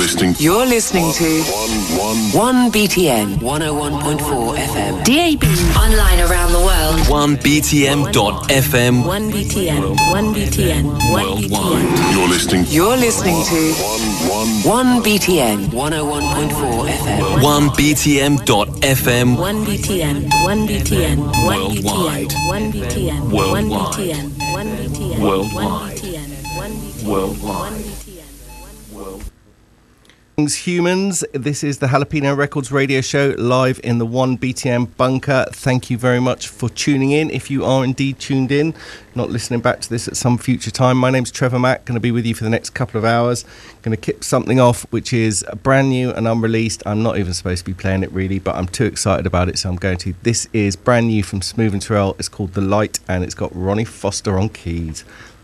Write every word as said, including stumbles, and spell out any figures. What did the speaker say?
listening. You're listening to One, one, one B T N one oh one point four F M. D A B. Online around the world. one B T M dot F M. one B T N. one B T N. one B T N. You're listening. You're listening to One, one, one B T N one oh one point four F M. one B T M dot F M. one B T N. one B T N. one B T N. one B T N. one B T N. one B T N. Worldwide. Worldwide. Humans, this is the Jalapeno Records radio show live in the one B T M bunker. Thank you very much for tuning in. If you are indeed tuned in, not listening back to this at some future time, my name's Trevor Mack, going to be with you for the next couple of hours. Going to kick something off which is brand new and unreleased. I'm not even supposed to be playing it really, but I'm too excited about it, so I'm going to. This is brand new from Smooth and Terrell. It's called The Light, and it's got Ronnie Foster on keys.